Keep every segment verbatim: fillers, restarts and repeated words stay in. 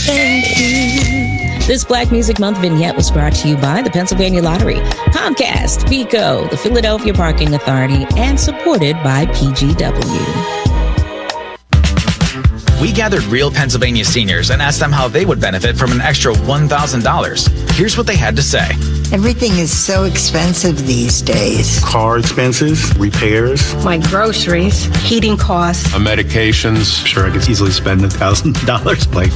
Thank you. This Black Music Month vignette was brought to you by the Pennsylvania Lottery, Comcast, PECO, the Philadelphia Parking Authority, and supported by P G W. We gathered real Pennsylvania seniors and asked them how they would benefit from an extra one thousand dollars. Here's what they had to say. Everything is so expensive these days. Car expenses, repairs, my groceries, heating costs, uh, medications. I'm sure I could easily spend a thousand dollars like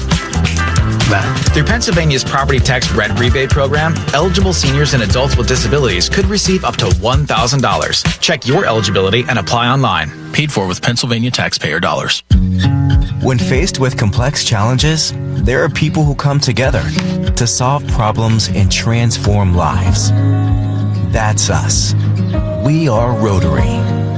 that. Through Pennsylvania's property tax rent rebate program, eligible seniors and adults with disabilities could receive up to one thousand dollars. Check your eligibility and apply online. Paid for with Pennsylvania taxpayer dollars. When faced with complex challenges, there are people who come together to solve problems and transform lives. That's us. We are Rotary.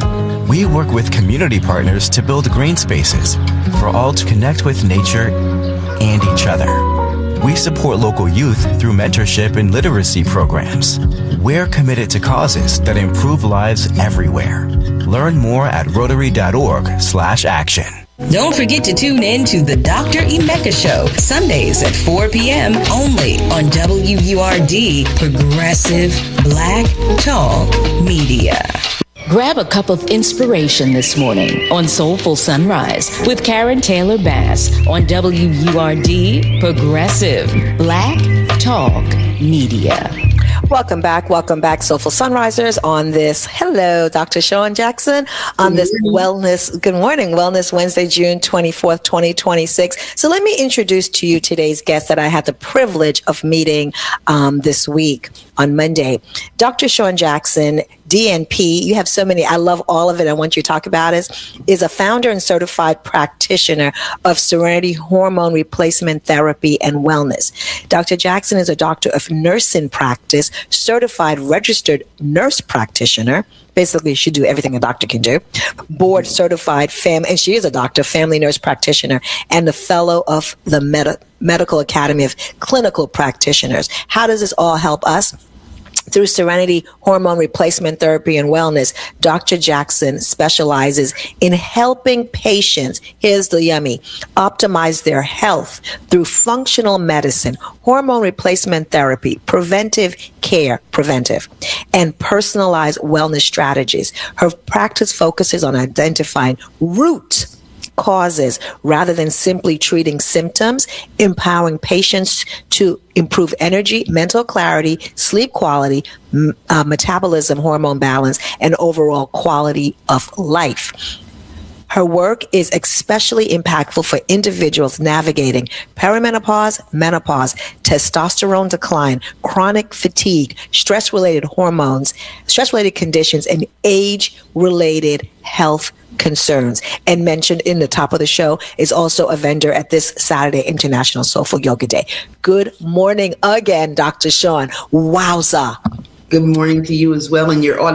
We work with community partners to build green spaces for all to connect with nature and each other. We support local youth through mentorship and literacy programs. We're committed to causes that improve lives everywhere. Learn more at rotary.org slash action. Don't forget to tune in to the Doctor Emeka Show, Sundays at four p.m. only on W U R D, Progressive Black Talk Media. Grab a cup of inspiration this morning on Soulful Sunrise with Karen Taylor Bass on W U R D, Progressive Black Talk Media. Welcome back. Welcome back, Soulful Sunrisers, on this, hello, Doctor Sean Jackson, on this Wellness, good morning, Wellness Wednesday, June twenty-fourth, twenty twenty-six. So let me introduce to you today's guest that I had the privilege of meeting um, this week on Monday. Doctor Sean Jackson, D N P, you have so many, I love all of it, I want you to talk about it, is a founder and certified practitioner of Serenity Hormone Replacement Therapy and Wellness. Doctor Jackson is a doctor of nursing practice, certified registered nurse practitioner. Basically, she do everything a doctor can do. Board certified fam, and she is a doctor, family nurse practitioner, and the fellow of the Medi- Medical Academy of Clinical Practitioners. How does this all help us? Through Serenity Hormone Replacement Therapy and Wellness, Doctor Jackson specializes in helping patients, here's the yummy, optimize their health through functional medicine, hormone replacement therapy, preventive care, preventive, and personalized wellness strategies. Her practice focuses on identifying root causes rather than simply treating symptoms, empowering patients to improve energy, mental clarity, sleep quality, m- uh, metabolism, hormone balance, and overall quality of life. Her work is especially impactful for individuals navigating perimenopause, menopause, testosterone decline, chronic fatigue, stress-related hormones, stress-related conditions, and age-related health concerns. And mentioned in the top of the show is also a vendor at this Saturday International Soulful Yoga Day. Good morning again, Doctor Sean. Wowza. Good morning to you as well and your audience.